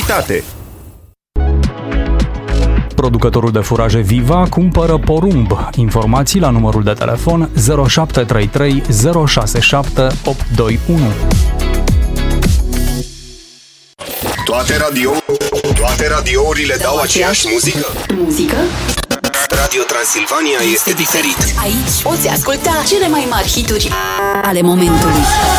calitate. Producătorul de furaje Viva cumpără porumb. Informații la numărul de telefon 0733 067 821. Toate radiourile dau aceeași muzică? Radio Transilvania este diferit. Aici poți asculta cele mai mari hituri ale momentului.